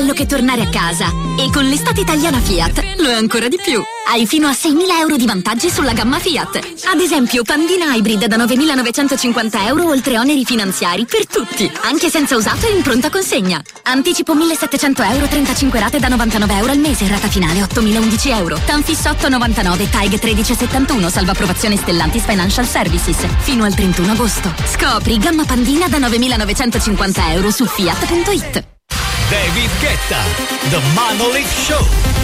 bello che tornare a casa. E con l'estate italiana Fiat lo è ancora di più. Hai fino a 6.000 euro di vantaggi sulla gamma Fiat. Ad esempio, Pandina Hybrid da 9.950 euro oltre oneri finanziari per tutti, anche senza usato e in pronta consegna. Anticipo 1.700 euro, 35 rate da 99 euro al mese, rata finale 8.011 euro. Tanfis 8,99, TAG 13,71, salva approvazione Stellantis Financial Services. Fino al 31 agosto. Scopri gamma Pandina da 9.950 euro su Fiat.it. David Guetta, The Monolith Show.